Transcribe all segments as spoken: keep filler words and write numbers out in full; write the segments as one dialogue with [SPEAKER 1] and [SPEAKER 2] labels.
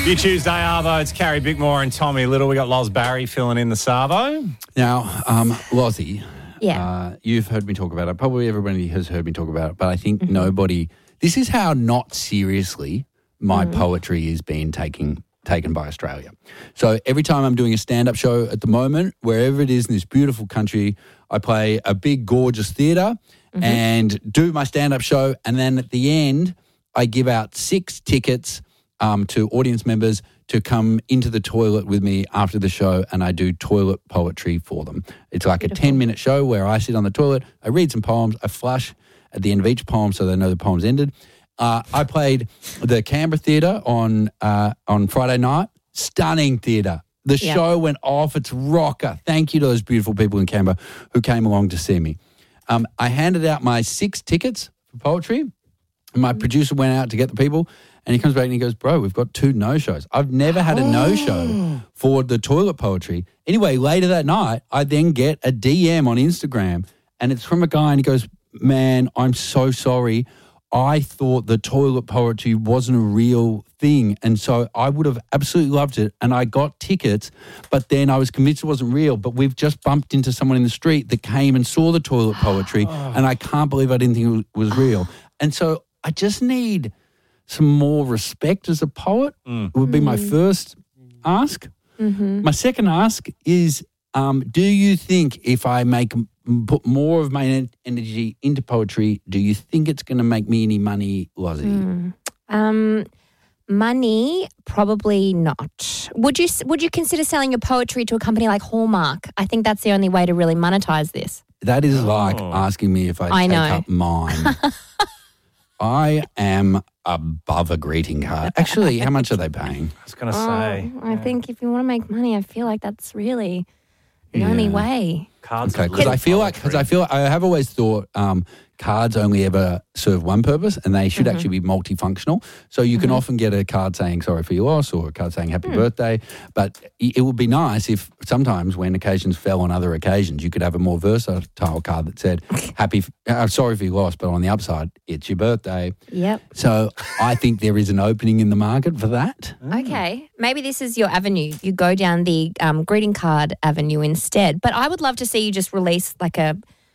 [SPEAKER 1] Your Tuesday Arvo, it's Carrie Bickmore and Tommy Little. We got Loz Barry filling in the Savo.
[SPEAKER 2] Now, um, Lozzie,
[SPEAKER 3] Yeah.
[SPEAKER 2] uh, you've heard me talk about it. Probably everybody has heard me talk about it, but I think mm-hmm. nobody. This is how not seriously my mm. poetry is being taken taken by Australia. So every time I'm doing a stand-up show at the moment, wherever it is in this beautiful country, I play a big, gorgeous theatre mm-hmm. and do my stand-up show, and then at the end, I give out six tickets um, to audience members to come into the toilet with me after the show, and I do toilet poetry for them. It's like Beautiful. a ten-minute show where I sit on the toilet, I read some poems, I flush at the end of each poem so they know the poem's ended. Uh, I played the Canberra Theatre on uh, on Friday night. Stunning theatre. The yep. show went off. It's rocker. Thank you to those beautiful people in Canberra who came along to see me. Um, I handed out my six tickets for poetry, and my mm-hmm. producer went out to get the people, and he comes back and he goes, bro, we've got two no-shows. I've never had a oh. no-show for the toilet poetry. Anyway, later that night, I then get a D M on Instagram, and it's from a guy, and he goes, man, I'm so sorry. I thought the toilet poetry wasn't a real thing, and so I would have absolutely loved it, and I got tickets, but then I was convinced it wasn't real, but we've just bumped into someone in the street that came and saw the toilet poetry, and I can't believe I didn't think it was real. And so I just need some more respect as a poet. Mm. It would be mm. my first ask. Mm-hmm. My second ask is, um, do you think if I make put more of my energy into poetry, do you think it's going to make me any money, Lozzie?
[SPEAKER 3] Mm. Um, money, probably not. Would you Would you consider selling your poetry to a company like Hallmark? I think that's the only way to really monetize this.
[SPEAKER 2] That is oh. like asking me if I,
[SPEAKER 3] I
[SPEAKER 2] take
[SPEAKER 3] know.
[SPEAKER 2] up mine. I am above a greeting card. Actually, how much are they paying?
[SPEAKER 1] I was going to
[SPEAKER 3] oh,
[SPEAKER 1] say.
[SPEAKER 3] I yeah. think if you want to make money, I feel like that's really the yeah. only way.
[SPEAKER 1] Cards
[SPEAKER 2] okay, because I feel like because I feel I have always thought um, cards only ever serve one purpose, and they should mm-hmm. actually be multifunctional. So you can mm-hmm. often get a card saying sorry for your loss, or a card saying happy mm. birthday. But it would be nice if sometimes, when occasions fell on other occasions, you could have a more versatile card that said happy, uh, sorry for your loss, but on the upside, it's your birthday.
[SPEAKER 3] Yep.
[SPEAKER 2] So I think there is an opening in the market for that.
[SPEAKER 3] Okay, maybe this is your avenue. You go down the um, greeting card avenue instead. But I would love to see you just release like a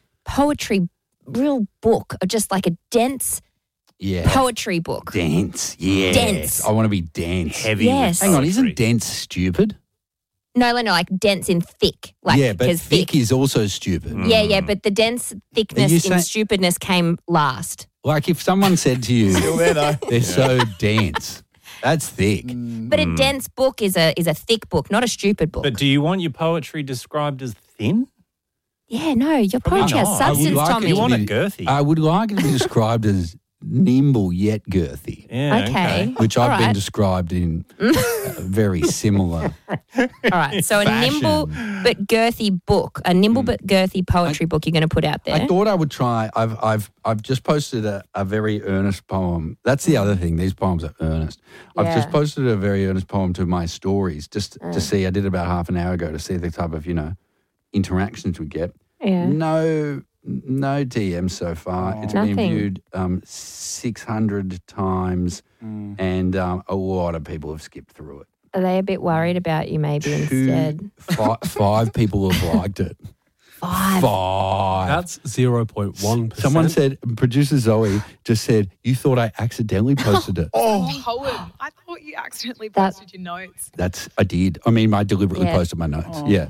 [SPEAKER 3] poetry real book, or just like a dense
[SPEAKER 2] yeah.
[SPEAKER 3] poetry book.
[SPEAKER 2] Dense, yeah.
[SPEAKER 3] Dense.
[SPEAKER 2] I want to be dense.
[SPEAKER 1] Heavy.
[SPEAKER 3] Yes.
[SPEAKER 2] Hang on, isn't dense stupid?
[SPEAKER 3] No, no, no, like dense in thick. Like,
[SPEAKER 2] yeah, but thick,
[SPEAKER 3] thick
[SPEAKER 2] is also stupid.
[SPEAKER 3] Mm. Yeah, yeah, but the dense thickness in
[SPEAKER 2] saying,
[SPEAKER 3] stupidness came last.
[SPEAKER 2] Like if someone said to you,
[SPEAKER 1] still there though.
[SPEAKER 2] They're yeah. so dense. That's thick.
[SPEAKER 3] Mm. But a dense book is a is a thick book, not a stupid book.
[SPEAKER 1] But do you want your poetry described as thin?
[SPEAKER 3] Yeah, no, your poetry has substance,
[SPEAKER 2] like
[SPEAKER 3] Tommy.
[SPEAKER 1] You want it girthy.
[SPEAKER 2] I would like it to be described as nimble yet girthy.
[SPEAKER 1] Yeah,
[SPEAKER 3] okay.
[SPEAKER 1] okay.
[SPEAKER 2] Which I've
[SPEAKER 3] All
[SPEAKER 2] been
[SPEAKER 3] right.
[SPEAKER 2] described in uh, very similar.
[SPEAKER 3] All right, so a
[SPEAKER 1] Fashion.
[SPEAKER 3] nimble but girthy book, a nimble mm. but girthy poetry I, book you're going to put out there.
[SPEAKER 2] I thought I would try. I've I've I've just posted a, a very earnest poem. That's the other thing. These poems are earnest. I've
[SPEAKER 3] Yeah.
[SPEAKER 2] just posted a very earnest poem to my stories just
[SPEAKER 3] Mm.
[SPEAKER 2] to see. I did it about half an hour ago to see the type of, you know, interactions we get.
[SPEAKER 3] Yeah.
[SPEAKER 2] No, no D Ms so far.
[SPEAKER 1] Oh.
[SPEAKER 2] It's
[SPEAKER 3] Nothing.
[SPEAKER 2] been viewed um, six hundred times,
[SPEAKER 1] Mm.
[SPEAKER 2] and um, a lot of people have skipped through it.
[SPEAKER 3] Are they a bit worried about you maybe
[SPEAKER 2] Two,
[SPEAKER 3] instead?
[SPEAKER 2] Five, five people have liked it.
[SPEAKER 3] Five.
[SPEAKER 2] Five.
[SPEAKER 4] That's zero point one percent.
[SPEAKER 2] Someone said, producer Zoe just said, you thought I accidentally posted it.
[SPEAKER 5] Oh, poem. I thought you accidentally
[SPEAKER 3] That-
[SPEAKER 5] posted your notes.
[SPEAKER 2] That's, I did. I mean, I deliberately
[SPEAKER 3] Yeah.
[SPEAKER 2] posted my notes.
[SPEAKER 1] Oh.
[SPEAKER 2] Yeah.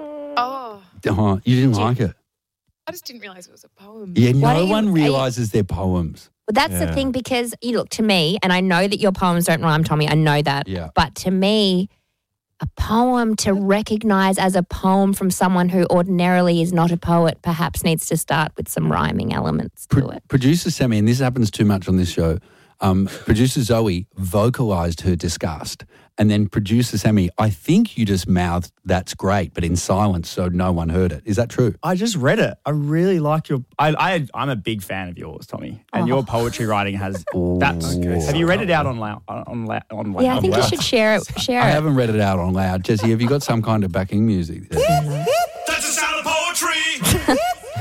[SPEAKER 5] Oh,
[SPEAKER 2] Uh-huh. You didn't
[SPEAKER 3] Did you-
[SPEAKER 2] like it?
[SPEAKER 5] I just didn't realise it was a poem.
[SPEAKER 2] Yeah,
[SPEAKER 3] Why
[SPEAKER 2] no
[SPEAKER 3] don't you-
[SPEAKER 2] one
[SPEAKER 3] are you-
[SPEAKER 2] realises their poems.
[SPEAKER 3] Well, that's
[SPEAKER 1] Yeah.
[SPEAKER 3] the thing, because you look, to me, and I know that your poems don't rhyme, Tommy, I know that.
[SPEAKER 2] Yeah.
[SPEAKER 3] But to me, a poem to recognise as a poem from someone who ordinarily is not a poet perhaps needs to start with some rhyming elements to
[SPEAKER 2] Pro-
[SPEAKER 3] it.
[SPEAKER 2] Producer Sammy, and this happens too much on this show, um, producer Zoe vocalised her disgust. And then producer Sammy, I think you just mouthed, that's great, but in silence so no one heard it. Is that true?
[SPEAKER 6] I just read it. I really like your. I, I I'm a big fan of yours, Tommy, and
[SPEAKER 3] Oh.
[SPEAKER 6] your poetry writing has. That's.
[SPEAKER 2] Okay,
[SPEAKER 6] have you read it out on loud? On loud? On loud?
[SPEAKER 3] Yeah, I think you
[SPEAKER 6] loud?
[SPEAKER 3] should share it. Share
[SPEAKER 2] I
[SPEAKER 3] it.
[SPEAKER 2] haven't read it out on loud. Jesse, have you got some kind of backing music there?
[SPEAKER 7] That's the sound of poetry.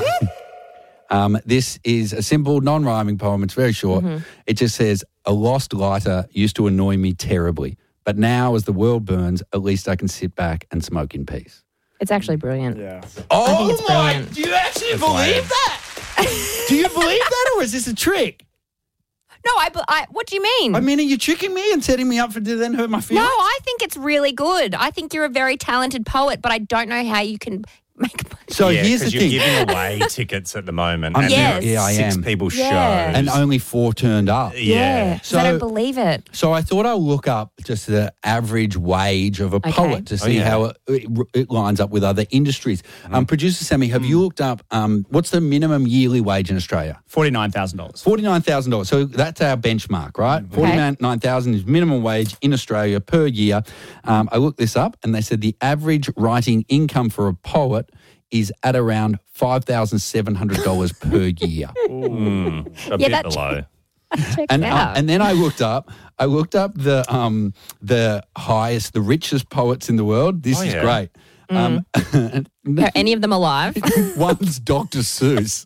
[SPEAKER 2] Um, this is a simple, non-rhyming poem. It's very short.
[SPEAKER 3] Mm-hmm.
[SPEAKER 2] It just says, a lost lighter used to annoy me terribly. But now, as the world burns, at least I can sit back and smoke in peace.
[SPEAKER 3] It's actually brilliant.
[SPEAKER 6] Yeah.
[SPEAKER 2] Oh,
[SPEAKER 3] think it's
[SPEAKER 2] my.
[SPEAKER 3] brilliant.
[SPEAKER 2] Do you actually
[SPEAKER 1] That's
[SPEAKER 2] believe
[SPEAKER 1] lame.
[SPEAKER 2] that? Do you believe that, or is this a trick?
[SPEAKER 3] No, I, I. What do you mean?
[SPEAKER 2] I mean, are you tricking me and setting me up for to then hurt my
[SPEAKER 3] no,
[SPEAKER 2] feelings?
[SPEAKER 3] I think it's really good. I think you're a very talented poet, but I don't know how you can make money.
[SPEAKER 2] So
[SPEAKER 1] yeah,
[SPEAKER 2] here's the
[SPEAKER 1] 'cause you're
[SPEAKER 2] thing.
[SPEAKER 1] giving away tickets at the moment.
[SPEAKER 2] I'm
[SPEAKER 1] and
[SPEAKER 3] Yes.
[SPEAKER 1] there are
[SPEAKER 2] yeah, I
[SPEAKER 1] six
[SPEAKER 2] am.
[SPEAKER 1] people
[SPEAKER 3] Yeah.
[SPEAKER 1] shows.
[SPEAKER 2] And only four turned up.
[SPEAKER 1] yeah.
[SPEAKER 3] 'Cause I
[SPEAKER 2] So-
[SPEAKER 3] don't believe it.
[SPEAKER 2] So I thought I'll look up just the average wage of a
[SPEAKER 3] Okay.
[SPEAKER 2] poet to
[SPEAKER 1] Oh,
[SPEAKER 2] see
[SPEAKER 1] yeah.
[SPEAKER 2] how it, it, it lines up with other industries. Um, Producer Sammy, have you looked up um, what's the minimum yearly wage in Australia?
[SPEAKER 6] forty-nine thousand dollars.
[SPEAKER 2] forty-nine thousand dollars. So that's our benchmark, right? forty-nine thousand dollars is minimum wage in Australia per year. Um, I looked this up and they said the average writing income for a poet is at around five thousand seven hundred dollars per year.
[SPEAKER 1] Mm, a
[SPEAKER 3] Yeah,
[SPEAKER 1] bit
[SPEAKER 3] that-
[SPEAKER 1] below.
[SPEAKER 3] Check
[SPEAKER 2] And
[SPEAKER 3] it
[SPEAKER 2] uh,
[SPEAKER 3] out.
[SPEAKER 2] and then I looked up, I looked up the um the highest, the richest poets in the world. This
[SPEAKER 1] Oh,
[SPEAKER 2] is
[SPEAKER 1] yeah.
[SPEAKER 2] great. Um,
[SPEAKER 3] Are any of them alive?
[SPEAKER 2] one's Doctor Seuss.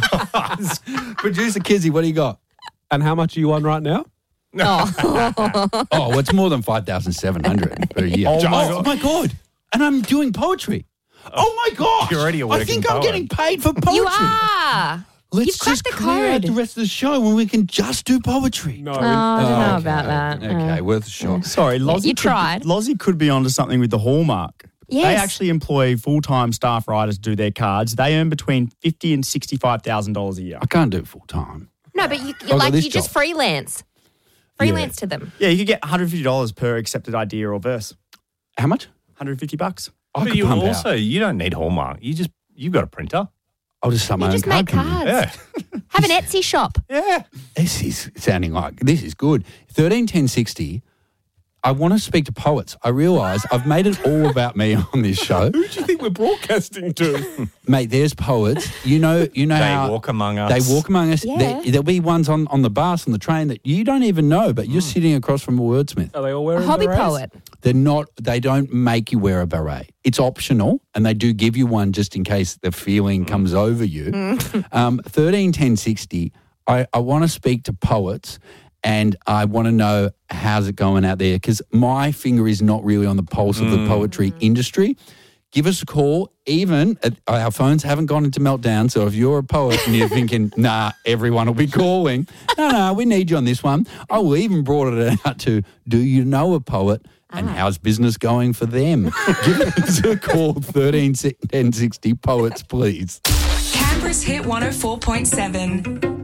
[SPEAKER 2] Producer Kizzy, what do you got?
[SPEAKER 4] And how much are you on right now?
[SPEAKER 3] oh.
[SPEAKER 2] Oh, well, it's more than five thousand seven hundred per year.
[SPEAKER 1] Oh, my
[SPEAKER 2] oh my god! And I'm doing poetry. Oh my god!
[SPEAKER 1] You're already a
[SPEAKER 2] I
[SPEAKER 1] working
[SPEAKER 2] think I'm
[SPEAKER 1] poet.
[SPEAKER 2] getting paid for poetry.
[SPEAKER 3] You are.
[SPEAKER 2] Let's
[SPEAKER 3] You've cracked
[SPEAKER 2] just
[SPEAKER 3] the
[SPEAKER 2] clear out
[SPEAKER 3] code.
[SPEAKER 2] the rest of the show when we can just do poetry.
[SPEAKER 4] No.
[SPEAKER 3] Oh, I don't know
[SPEAKER 2] okay.
[SPEAKER 3] about that.
[SPEAKER 2] Okay,
[SPEAKER 3] Uh,
[SPEAKER 2] worth a shot.
[SPEAKER 6] Sorry, Lozzie
[SPEAKER 3] you
[SPEAKER 6] could-
[SPEAKER 3] tried.
[SPEAKER 6] Lozzie could be onto something with the Hallmark. They
[SPEAKER 3] Yes.
[SPEAKER 6] actually employ full-time staff writers to do their cards. They earn between fifty and sixty-five thousand dollars a year.
[SPEAKER 2] I can't do it full time.
[SPEAKER 3] no, but you,
[SPEAKER 2] I've
[SPEAKER 3] you
[SPEAKER 2] got
[SPEAKER 3] like
[SPEAKER 2] this
[SPEAKER 3] you just
[SPEAKER 2] job.
[SPEAKER 3] freelance. Freelance to them.
[SPEAKER 6] Yeah, you could get one hundred fifty dollars per accepted idea or verse.
[SPEAKER 2] How much?
[SPEAKER 6] one hundred fifty bucks.
[SPEAKER 2] I
[SPEAKER 1] But
[SPEAKER 2] could
[SPEAKER 1] you
[SPEAKER 2] pump out.
[SPEAKER 1] also, you don't need Hallmark. You just, you've got a printer.
[SPEAKER 2] I'll just start my
[SPEAKER 3] You
[SPEAKER 2] own
[SPEAKER 3] just
[SPEAKER 2] card
[SPEAKER 3] make
[SPEAKER 2] company.
[SPEAKER 3] cards.
[SPEAKER 1] Yeah.
[SPEAKER 3] Have an Etsy shop.
[SPEAKER 1] Yeah.
[SPEAKER 2] This is sounding like this is good. Thirteen ten sixty. I want to speak to poets. I realise I've made it all about me on this show,
[SPEAKER 4] Who do you think we're broadcasting to?
[SPEAKER 2] mate. There's poets. You know, you know
[SPEAKER 1] They
[SPEAKER 2] how
[SPEAKER 1] walk among us.
[SPEAKER 2] they walk among us.
[SPEAKER 3] Yeah.
[SPEAKER 2] There, there'll be ones on, on the bus, on the train that you don't even know, but
[SPEAKER 1] Mm.
[SPEAKER 2] you're sitting across from a wordsmith.
[SPEAKER 4] Are they all
[SPEAKER 3] A
[SPEAKER 4] wearing
[SPEAKER 3] hobby
[SPEAKER 4] berets?
[SPEAKER 3] poet.
[SPEAKER 2] They're not. They don't make you wear a beret. It's optional, and they do give you one just in case the feeling comes over you. um, Thirteen ten sixty. I, I want to speak to poets, and I want to know how's it going out there because my finger is not really on the pulse of the poetry industry. Give us a call. Even uh, our phones haven't gone into meltdown. So if you're a poet and you're thinking, nah, everyone will be calling. No, no, we need you on this one. I will even brought it out to, do you know a poet? And how's business going for them? Give us a call, thirteen ten sixty poets, please.
[SPEAKER 8] Canberra's Hit one oh four point seven.